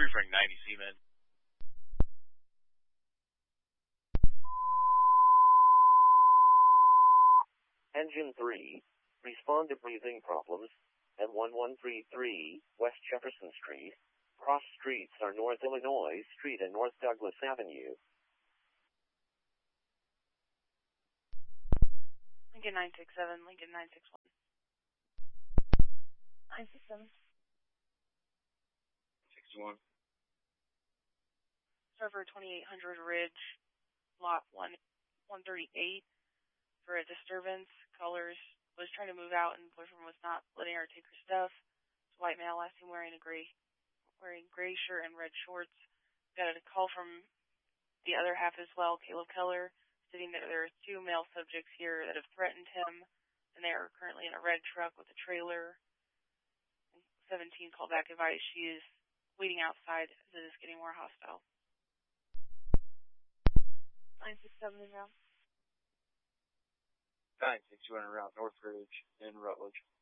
Referring 90 Seaman. Engine 3, respond to breathing problems at 1133 West Jefferson Street. Cross streets are North Illinois Street and North Douglas Avenue. Lincoln 967, Lincoln 961. 967. 61. Server 2800 Ridge, lot 138 for a disturbance. Colors was trying to move out and boyfriend was not letting her take her stuff. It's a white male, last seen wearing gray shirt and red shorts. Got a call from the other half as well, Caleb Keller, stating that there are 2 male subjects here that have threatened him, and they are currently in a red truck with a trailer. 17 called back advice. She is waiting outside as it is getting more hostile. 967 in route. 961 around Northridge in Rutledge.